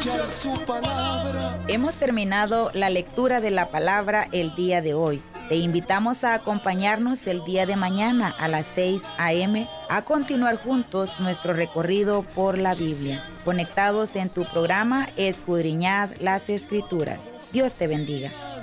escuchar su palabra. Hemos terminado la lectura de la palabra el día de hoy. Te invitamos a acompañarnos el día de mañana a las 6 a.m. a continuar juntos nuestro recorrido por la Biblia. Conectados en tu programa Escudriñad las Escrituras. Dios te bendiga.